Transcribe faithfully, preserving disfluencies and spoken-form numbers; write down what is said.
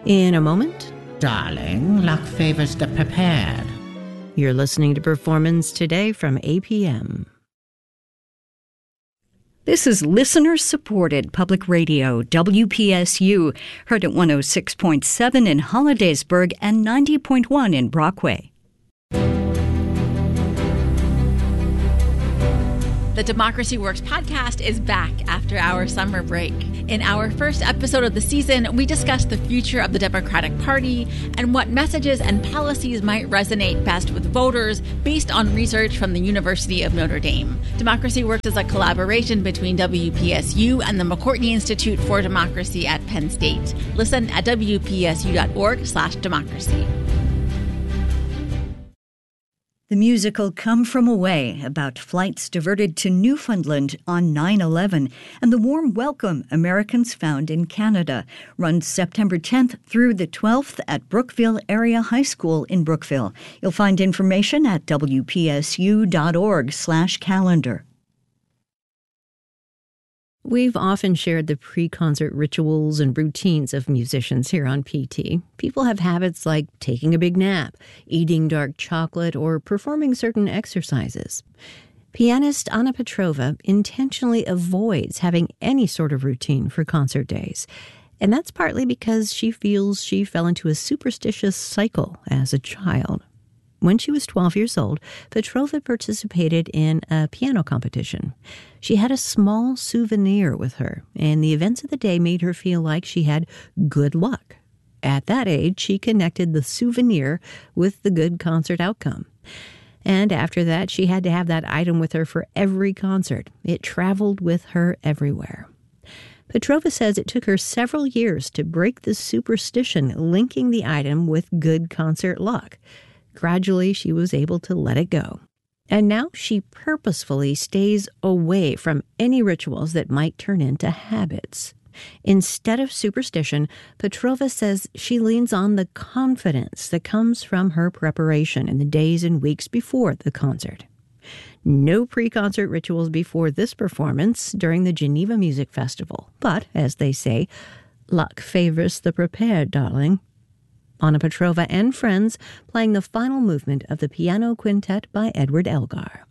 In a moment. Darling, luck favors the prepared. You're listening to Performance Today from A P M. This is listener-supported public radio, W P S U, heard at one oh six point seven in Hollidaysburg and ninety point one in Brockway. The Democracy Works podcast is back after our summer break. In our first episode of the season, we discussed the future of the Democratic Party and what messages and policies might resonate best with voters based on research from the University of Notre Dame. Democracy Works is a collaboration between W P S U and the McCourtney Institute for Democracy at Penn State. Listen at W P S U dot org slash democracy. The musical Come From Away, about flights diverted to Newfoundland on nine eleven and the warm welcome Americans found in Canada, runs September tenth through the twelfth at Brookville Area High School in Brookville. You'll find information at W P S U dot org slash calendar. We've often shared the pre-concert rituals and routines of musicians here on P T. People have habits like taking a big nap, eating dark chocolate, or performing certain exercises. Pianist Anna Petrova intentionally avoids having any sort of routine for concert days. And that's partly because she feels she fell into a superstitious cycle as a child. When she was twelve years old, Petrova participated in a piano competition. She had a small souvenir with her, and the events of the day made her feel like she had good luck. At that age, she connected the souvenir with the good concert outcome. And after that, she had to have that item with her for every concert. It traveled with her everywhere. Petrova says it took her several years to break the superstition linking the item with good concert luck. Gradually, she was able to let it go. And now she purposefully stays away from any rituals that might turn into habits. Instead of superstition, Petrova says she leans on the confidence that comes from her preparation in the days and weeks before the concert. No pre-concert rituals before this performance during the Geneva Music Festival. But, as they say, luck favors the prepared, darling. Anna Petrova and friends playing the final movement of the piano quintet by Edward Elgar.